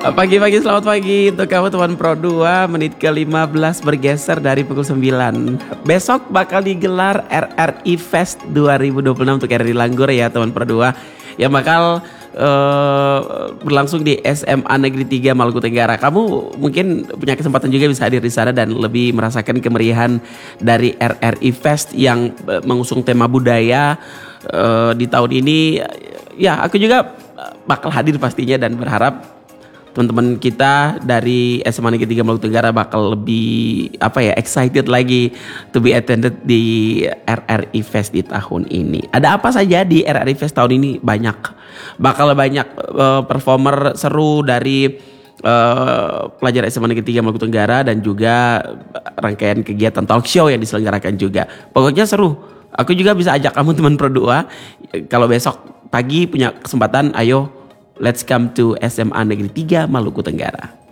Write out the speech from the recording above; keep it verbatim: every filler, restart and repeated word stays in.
Pagi-pagi, selamat pagi untuk kamu teman Pro dua. Menit ke lima belas bergeser dari pukul sembilan. Besok bakal digelar R R I Fest dua ribu dua puluh enam untuk R R I Langgur ya teman Pro dua, yang bakal uh, berlangsung di S M A Negeri tiga Maluku Tenggara. Kamu mungkin punya kesempatan juga bisa hadir di sana dan lebih merasakan kemeriahan dari R R I Fest yang uh, mengusung tema budaya uh, di tahun ini. Ya, aku juga bakal hadir pastinya dan berharap teman-teman kita dari S M A Negeri tiga Maluku Tenggara bakal lebih apa ya excited lagi to be attended di R R I Fest di tahun ini. Ada apa saja di R R I Fest tahun ini? Banyak, bakal banyak uh, performer seru dari uh, pelajar S M A Negeri tiga Maluku Tenggara dan juga rangkaian kegiatan talk show yang diselenggarakan juga. Pokoknya seru. Aku juga bisa ajak kamu teman Pro dua kalau besok pagi punya kesempatan, ayo let's come to S M A Negeri tiga Maluku Tenggara.